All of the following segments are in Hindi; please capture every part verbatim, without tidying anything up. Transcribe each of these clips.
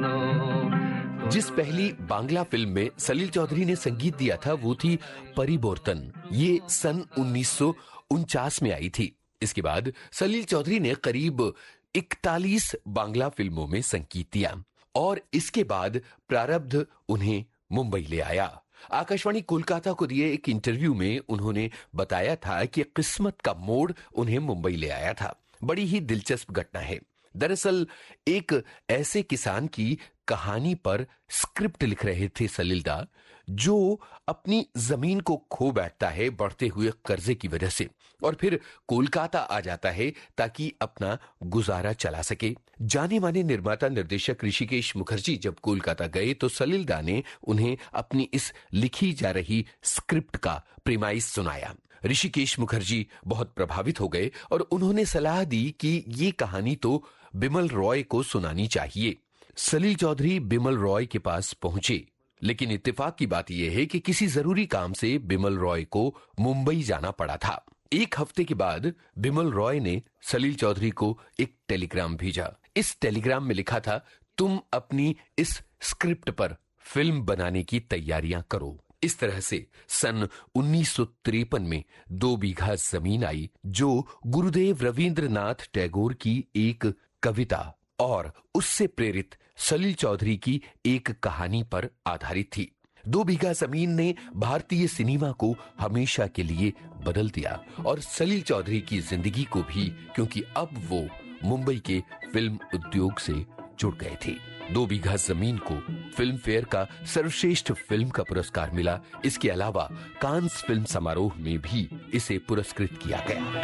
जिस पहली बांग्ला फिल्म में सलील चौधरी ने संगीत दिया था वो थी परिबोर्तन। ये सन उन्नीस सौ उनचास में आई थी। इसके बाद सलील चौधरी ने करीब इकतालीस बांग्ला फिल्मों में संगीत दिया और इसके बाद प्रारब्ध उन्हें मुंबई ले आया। आकाशवाणी कोलकाता को दिए एक इंटरव्यू में उन्होंने बताया था कि किस्मत का मोड़ उन्हें मुंबई ले आया था। बड़ी ही दिलचस्प घटना है। दरअसल एक ऐसे किसान की कहानी पर स्क्रिप्ट लिख रहे थे सलील दा, जो अपनी जमीन को खो बैठता है बढ़ते हुए कर्जे की वजह से और फिर कोलकाता आ जाता है ताकि अपना गुजारा चला सके। जाने माने निर्माता निर्देशक ऋषिकेश मुखर्जी जब कोलकाता गए तो सलील दा ने उन्हें अपनी इस लिखी जा रही स्क्रिप्ट का प्रीमाइस सुनाया। ऋषिकेश मुखर्जी बहुत प्रभावित हो गए और उन्होंने सलाह दी कि ये कहानी तो बिमल रॉय को सुनानी चाहिए। सलील चौधरी बिमल रॉय के पास पहुंचे, लेकिन इत्तेफाक की बात यह है कि किसी जरूरी काम से बिमल रॉय को मुंबई जाना पड़ा था। एक हफ्ते के बाद बिमल रॉय ने सलील चौधरी को एक टेलीग्राम भेजा। इस टेलीग्राम में लिखा था, तुम अपनी इस स्क्रिप्ट पर फिल्म बनाने की तैयारियां करो। इस तरह से सन उन्नीस सौ तिरपन में दो बीघा जमीन आई, जो गुरुदेव रविंद्रनाथ टैगोर की एक कविता और उससे प्रेरित सलील चौधरी की एक कहानी पर आधारित थी। दो बीघा जमीन ने भारतीय सिनेमा को हमेशा के लिए बदल दिया और सलील चौधरी की जिंदगी को भी, क्योंकि अब वो मुंबई के फिल्म उद्योग से जुड़ गए थे। दो बीघा जमीन को फिल्म फेयर का सर्वश्रेष्ठ फिल्म का पुरस्कार मिला। इसके अलावा कांस फिल्म समारोह में भी इसे पुरस्कृत किया गया।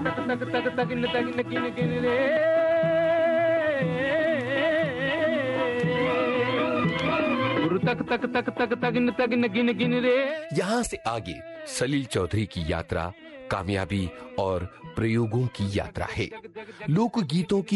तक तक तक तक तक तक गिन गिन रे। यहां से आगे सलील चौधरी की यात्रा कामयाबी और प्रयोगों की यात्रा है। लोक गीतों की